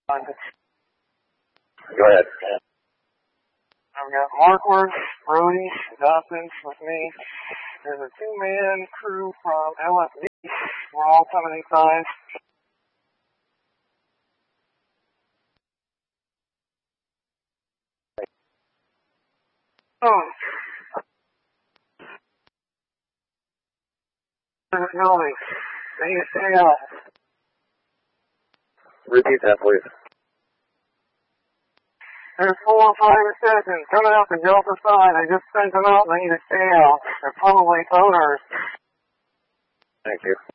Go ahead. I've got Markworth, Brody, Dawson with me. There's a two-man crew from LSD. We're all coming inside. Building. They need to stay out. Repeat that, please. There's 4 or 5 assassins coming out the Delta side. I just sent them out. They need to stay out. They're probably owners. Thank you.